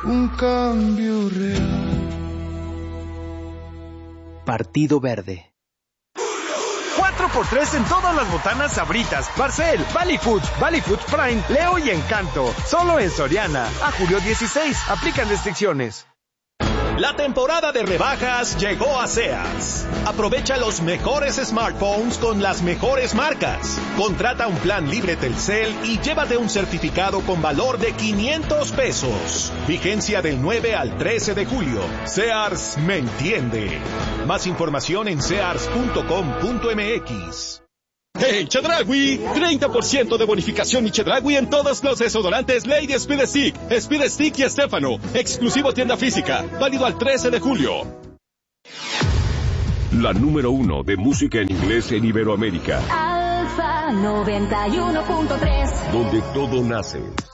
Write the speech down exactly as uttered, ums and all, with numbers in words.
un cambio real. Partido Verde. cuatro por tres en todas las botanas Sabritas, Barcel, Valley Foods, Valley Foods Prime, Leo y Encanto. Solo en Soriana. A julio dieciséis. Aplican restricciones. La temporada de rebajas llegó a Sears. Aprovecha los mejores smartphones con las mejores marcas. Contrata un plan libre Telcel y llévate un certificado con valor de quinientos pesos. Vigencia del nueve al trece de julio. Sears me entiende. Más información en sears punto com punto m x. ¡Hey, Chedraui! treinta por ciento de bonificación y Chedraui en todos los desodorantes Lady Speed Stick, Speed Stick y Stefano. Exclusivo tienda física. Válido al trece de julio. La número uno de música en inglés en Iberoamérica. Alfa noventa y uno punto tres. Donde todo nace.